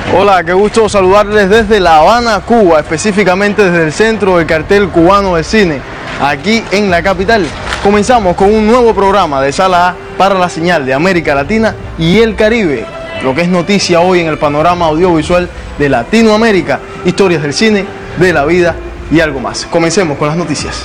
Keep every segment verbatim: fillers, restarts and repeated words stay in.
Hola, qué gusto saludarles desde La Habana, Cuba, específicamente desde el centro del cartel cubano de cine, aquí en la capital. Comenzamos con un nuevo programa de Sala A para la señal de América Latina y el Caribe, lo que es noticia hoy en el panorama audiovisual de Latinoamérica, historias del cine, de la vida y algo más. Comencemos con las noticias.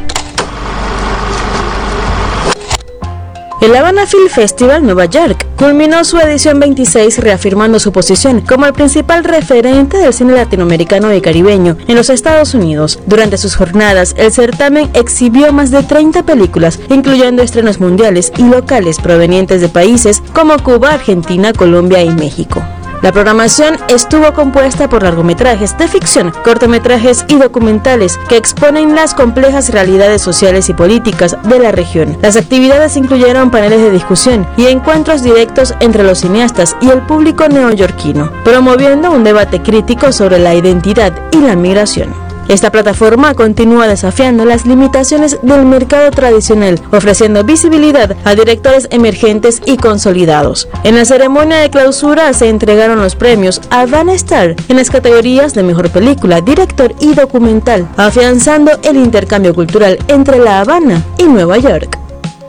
El Havana Film Festival Nueva York culminó su edición veintiséis reafirmando su posición como el principal referente del cine latinoamericano y caribeño en los Estados Unidos. Durante sus jornadas, el certamen exhibió más de treinta películas, incluyendo estrenos mundiales y locales provenientes de países como Cuba, Argentina, Colombia y México. La programación estuvo compuesta por largometrajes de ficción, cortometrajes y documentales que exponen las complejas realidades sociales y políticas de la región. Las actividades incluyeron paneles de discusión y encuentros directos entre los cineastas y el público neoyorquino, promoviendo un debate crítico sobre la identidad y la migración. Esta plataforma continúa desafiando las limitaciones del mercado tradicional, ofreciendo visibilidad a directores emergentes y consolidados. En la ceremonia de clausura se entregaron los premios a Van Star en las categorías de Mejor Película, Director y Documental, afianzando el intercambio cultural entre La Habana y Nueva York.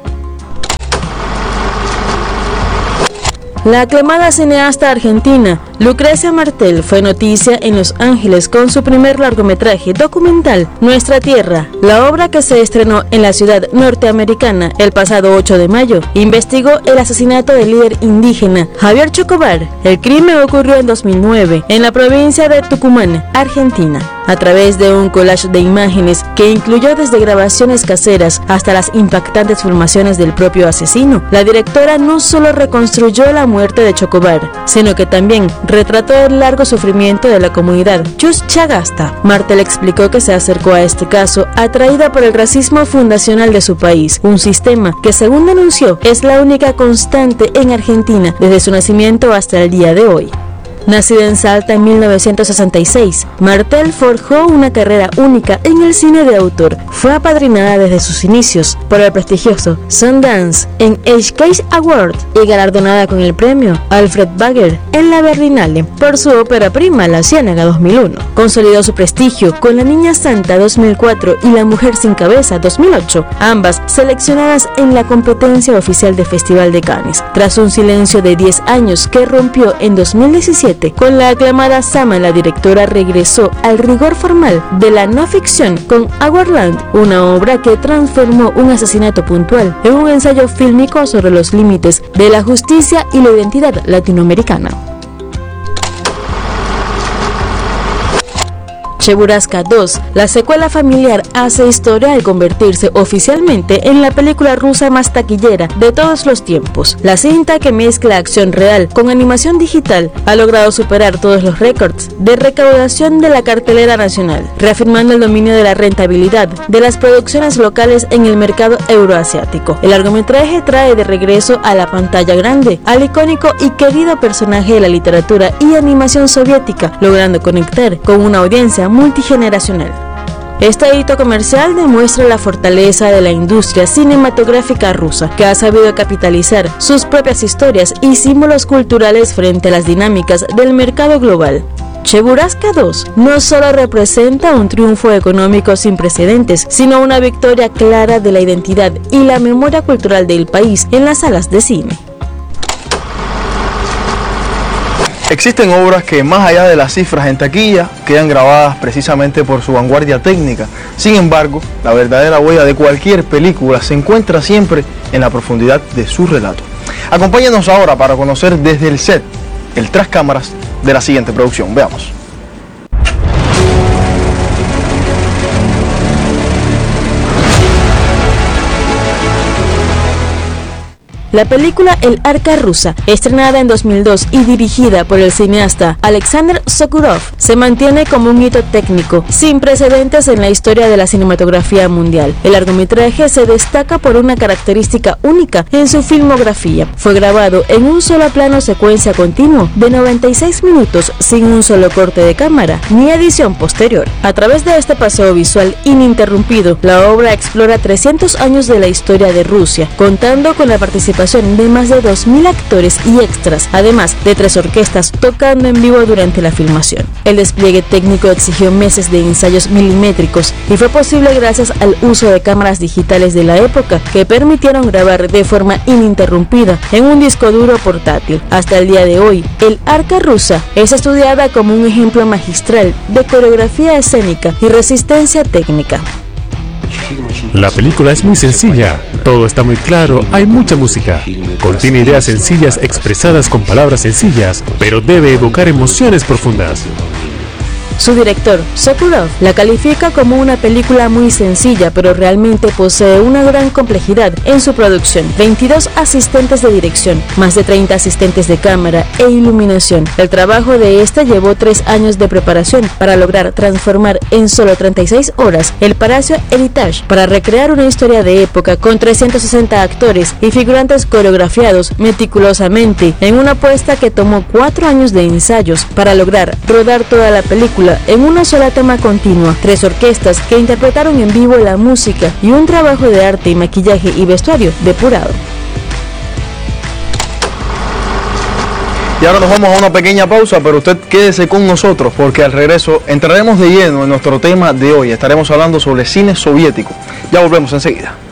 La aclamada cineasta argentina Lucrecia Martel fue noticia en Los Ángeles con su primer largometraje documental, Nuestra Tierra. La obra, que se estrenó en la ciudad norteamericana el pasado ocho de mayo, investigó el asesinato del líder indígena Javier Chocobar. El crimen ocurrió en dos mil nueve en la provincia de Tucumán, Argentina. A través de un collage de imágenes que incluyó desde grabaciones caseras hasta las impactantes filmaciones del propio asesino, la directora no solo reconstruyó la muerte de Chocobar, sino que también retrató el largo sufrimiento de la comunidad Chuschagasta. Martel explicó que se acercó a este caso atraída por el racismo fundacional de su país, un sistema que, según denunció, es la única constante en Argentina desde su nacimiento hasta el día de hoy. Nacida en Salta en mil novecientos sesenta y seis, Martel forjó una carrera única en el cine de autor. Fue apadrinada desde sus inicios por el prestigioso Sundance en Edge Case Award y galardonada con el premio Alfred Bagger en la Berlinale por su ópera prima La Ciénaga dos mil uno. Consolidó su prestigio con La Niña Santa dos mil cuatro y La Mujer sin Cabeza dos mil ocho, ambas seleccionadas en la competencia oficial del Festival de Cannes. Tras un silencio de diez años que rompió en dos mil diecisiete, con la aclamada Sama, la directora regresó al rigor formal de la no ficción con Hourland, una obra que transformó un asesinato puntual en un ensayo fílmico sobre los límites de la justicia y la identidad latinoamericana. Cheburashka dos, la secuela familiar, hace historia al convertirse oficialmente en la película rusa más taquillera de todos los tiempos. La cinta, que mezcla acción real con animación digital, ha logrado superar todos los récords de recaudación de la cartelera nacional, reafirmando el dominio de la rentabilidad de las producciones locales en el mercado euroasiático. El largometraje trae de regreso a la pantalla grande al icónico y querido personaje de la literatura y animación soviética, logrando conectar con una audiencia multigeneracional. Este hito comercial demuestra la fortaleza de la industria cinematográfica rusa, que ha sabido capitalizar sus propias historias y símbolos culturales frente a las dinámicas del mercado global. Cheburashka dos no solo representa un triunfo económico sin precedentes, sino una victoria clara de la identidad y la memoria cultural del país en las salas de cine. Existen obras que, más allá de las cifras en taquilla, quedan grabadas precisamente por su vanguardia técnica. Sin embargo, la verdadera huella de cualquier película se encuentra siempre en la profundidad de su relato. Acompáñenos ahora para conocer desde el set, el tras cámaras de la siguiente producción. Veamos. La película El Arca Rusa, estrenada en dos mil dos y dirigida por el cineasta Alexander Sokurov, se mantiene como un hito técnico sin precedentes en la historia de la cinematografía mundial. El largometraje se destaca por una característica única en su filmografía. Fue grabado en un solo plano secuencia continuo de noventa y seis minutos sin un solo corte de cámara ni edición posterior. A través de este paseo visual ininterrumpido, la obra explora trescientos años de la historia de Rusia, contando con la participación participación de más de dos mil actores y extras, además de tres orquestas tocando en vivo durante la filmación. El despliegue técnico exigió meses de ensayos milimétricos y fue posible gracias al uso de cámaras digitales de la época que permitieron grabar de forma ininterrumpida en un disco duro portátil. Hasta el día de hoy, el Arca rusa es estudiada como un ejemplo magistral de coreografía escénica y resistencia técnica. La película es muy sencilla, todo está muy claro, hay mucha música. Contiene ideas sencillas expresadas con palabras sencillas, pero debe evocar emociones profundas. Su director, Sokurov, la califica como una película muy sencilla, pero realmente posee una gran complejidad en su producción. veintidós asistentes de dirección, más de treinta asistentes de cámara e iluminación. El trabajo de este llevó tres años de preparación para lograr transformar en solo treinta y seis horas el Palacio Hermitage para recrear una historia de época con trescientos sesenta actores y figurantes coreografiados meticulosamente en una apuesta que tomó cuatro años de ensayos para lograr rodar toda la película en una sola toma continua, tres orquestas que interpretaron en vivo la música y un trabajo de arte y maquillaje y vestuario depurado. Y ahora nos vamos a una pequeña pausa, pero usted quédese con nosotros porque al regreso entraremos de lleno en nuestro tema de hoy. Estaremos hablando sobre cine soviético. Ya volvemos enseguida.